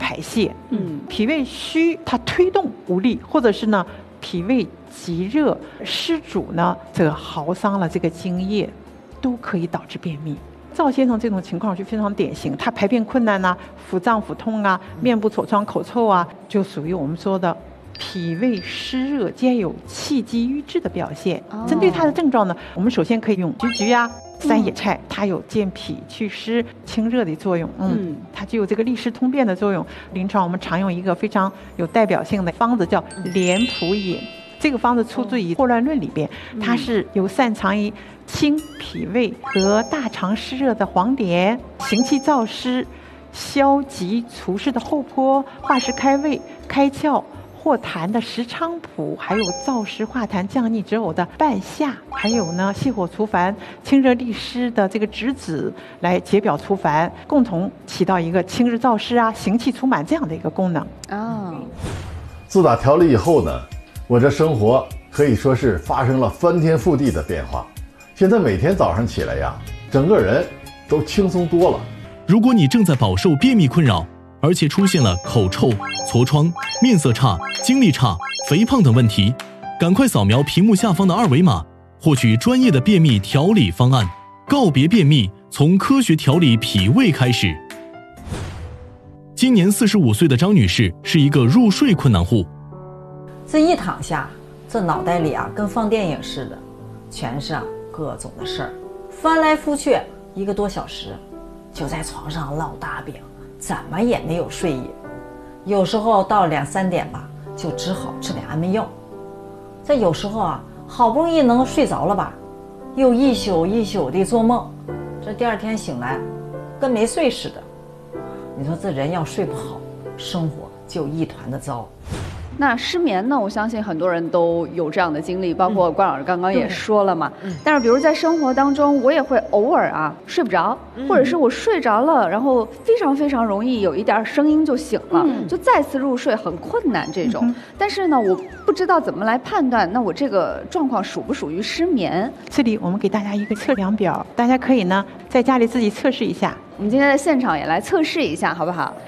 排泄。脾胃虚，它推动无力，或者是呢脾胃极热湿阻呢，这个耗伤了这个津液，都可以导致便秘。赵先生这种情况就非常典型，他排便困难啊，腹胀腹痛啊，面部痤疮口臭啊，就属于我们说的脾胃湿热兼有气机瘀滞的表现。针对他的症状呢，我们首先可以用菊菊啊、三野菜，它有健脾祛湿清热的作用。它具有这个利湿通便的作用。临床我们常用一个非常有代表性的方子叫莲蒲饮，这个方子出自于《霍乱论》里边，它是由擅长于清脾胃和大肠湿热的黄连、行气燥湿、消积除湿的厚朴、化湿开胃、开窍化痰的石菖蒲，还有燥湿化痰降逆止呕的半夏，还有呢泻火除烦、清热利湿的这个栀子来解表除烦，共同起到一个清热燥湿啊、行气除满这样的一个功能。 自打调理以后呢，我这生活可以说是发生了翻天覆地的变化。现在每天早上起来呀，整个人都轻松多了。 如果你正在饱受便秘困扰，而且出现了口臭、痤疮、面色差、精力差、肥胖等问题，赶快扫描屏幕下方的2维码，获取专业的便秘调理方案，告别便秘，从科学调理脾胃开始。今年45岁的张女士是一个入睡困难户。 这一躺下，这脑袋里啊跟放电影似的，全是各种的事儿，翻来覆去1个多小时，就在床上烙大饼，怎么也没有睡意。有时候到2、3点吧，就只好吃点安眠药。这有时候啊，好不容易能睡着了吧，又一宿一宿的做梦，这第2天醒来，跟没睡似的。你说这人要睡不好，生活就一团的糟。 那失眠呢？我相信很多人都有这样的经历，包括关老师刚刚也说了嘛。但是比如在生活当中，我也会偶尔睡不着，或者是我睡着了，然后非常非常容易有一点声音就醒了，就再次入睡很困难这种。但是呢，我不知道怎么来判断，那我这个状况属不属于失眠？ 这里我们给大家一个测量表，大家可以呢在家里自己测试一下。 我们今天在现场也来测试一下，好不好？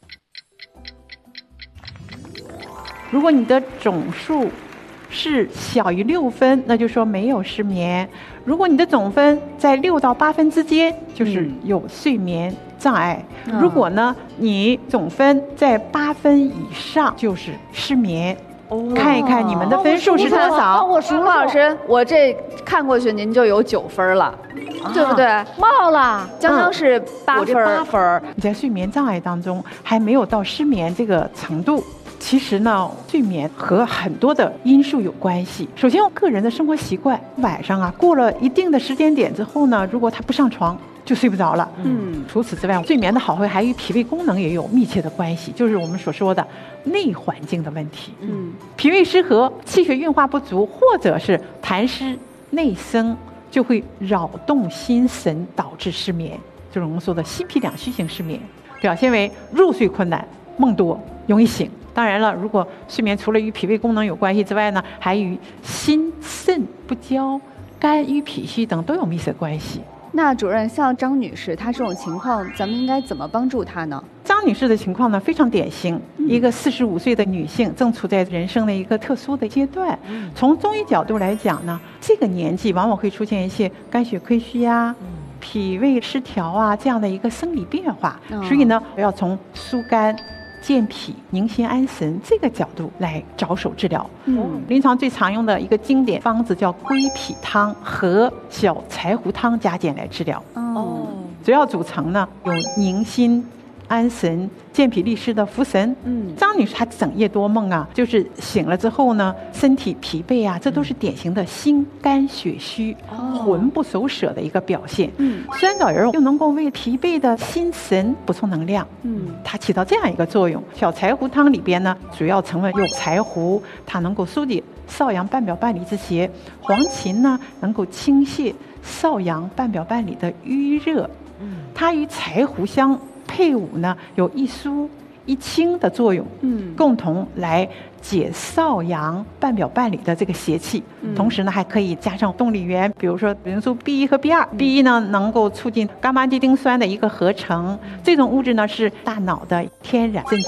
如果你的总数是小于6分，那就说没有失眠；如果你的总分在6到8分之间，就是有睡眠障碍；如果呢你总分在8分以上，就是失眠。看一看你们的分数是多少？ 我数老师，我这看过去您就有9分了，对不对？冒了，将将是8分。 8分，你在睡眠障碍当中还没有到失眠这个程度。其实呢，睡眠和很多的因素有关系。首先，我个人的生活习惯，晚上过了一定的时间点之后呢，如果他不上床，就睡不着了。除此之外，睡眠的好坏还与脾胃功能也有密切的关系，就是我们所说的内环境的问题。脾胃失和、气血运化不足，或者是痰湿内生，就会扰动心神，导致失眠，就是我们说的心脾两虚型失眠，表现为入睡困难、梦多、容易醒。当然了，如果睡眠除了与脾胃功能有关系之外呢，还与心肾不交、肝郁脾虚等都有密切关系。 那主任，像张女士她这种情况，咱们应该怎么帮助她呢？ 张女士的情况呢非常典型，一个45岁的女性，正处在人生的一个特殊的阶段。从中医角度来讲呢，这个年纪往往会出现一些肝血亏虚啊、脾胃失调啊这样的一个生理变化，所以呢，要从疏肝、健脾、宁心安神这个角度来着手治疗。临床最常用的一个经典方子叫归脾汤和小柴胡汤加减来治疗。主要组成呢有宁心安神、健脾利湿的茯神。张女士她整夜多梦啊，就是醒了之后呢，身体疲惫啊，这都是典型的心肝血虚、魂不守舍的一个表现。酸枣仁又能够为疲惫的心神补充能量。它起到这样一个作用。小柴胡汤里边呢，主要成分有柴胡，它能够疏解少阳半表半里之邪；黄芩呢，能够清泻少阳半表半里的瘀热。它与柴胡相配伍呢，有一疏一清的作用，共同来解少阳半表半里的这个邪气。同时呢，还可以加上动力源，比如说维生素 B1 和 B2。B1 呢，能够促进伽马地丁酸的一个合成，这种物质呢是大脑的天然镇静